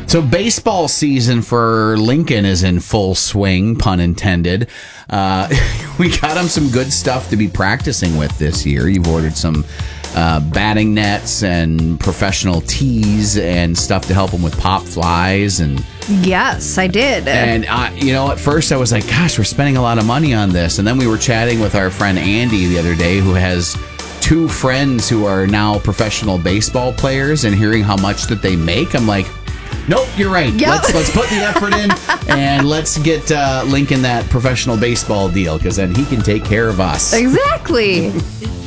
So baseball season for Lincoln is in full swing, pun intended. We got him some good stuff to be practicing with this year. You've ordered some batting nets and professional tees and stuff to help him with pop flies. And yes, I did. And at first I was like, gosh, we're spending a lot of money on this. And then we were chatting with our friend Andy the other day, who has 2 friends who are now professional baseball players, and hearing how much that they make, I'm like, nope, you're right. Yep. Let's put the effort in, and let's get Lincoln that professional baseball deal, because then he can take care of us. Exactly.